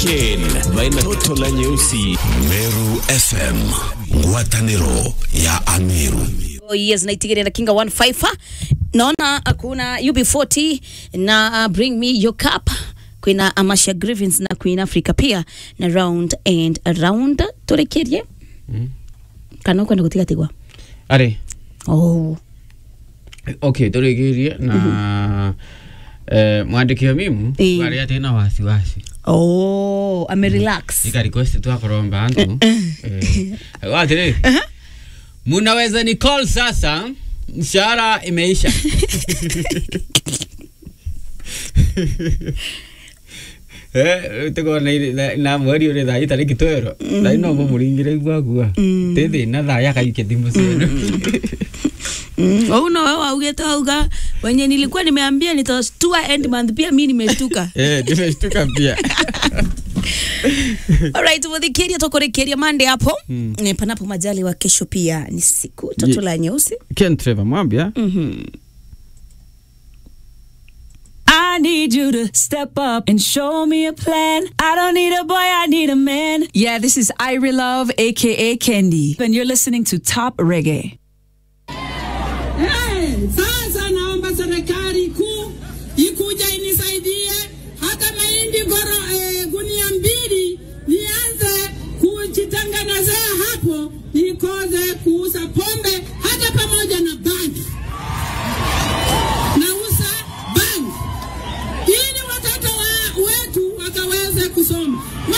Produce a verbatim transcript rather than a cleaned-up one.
Ken baina toto la nyeusi. Meru F M, ngwataniro ya Ameru. Oh yes, naitigere na Kinga one five. Naona kuna U B forty na uh, Bring Me Your Cup. Kuna Amasha Grievance na Queen Africa pia na Round and Around. Turekerie? Mm. Kana kwenda kutika tigwa. Are. Oh. Okay, turekerie na mm-hmm. eh mwandikio mimu wale ate na wasiwasi. Oh, ame relax. Nika request tu akoromba antu. Eh. Watire. Uh-huh. Munaweza ni call sasa, mshahara imeisha. Eh, tego na na mweri ore dai tariki twero. Dai no muringire igwagua. Tete na daya kaike thimu zenu. Mm, oh no, wewe ugeta auga wenye nilikuwa nimeambia nitastua end month pia mimi nimeshtuka. Eh, nimeshtuka pia. Alright, wadhikiria tokorekeria Monday hapo. Mm. Ne panapo majali wa kesho pia ni siku toto la nyeusi. Ken Trevor mwambia. Mhm. I need you to step up and show me a plan. I don't need a boy, I need a man. Yeah, this is Irie Love, aka Kendi. And you're listening to Top Reggae. Hey, sasa naomba serikali kuu ikuja inisaidie hata mahindi goro eh, gunia mbili nianze kujitanganazea hapo nikoze kuuza pombe hata pamoja na bangi. Nauza bangi ili watoto wa wetu wakaweze kusoma.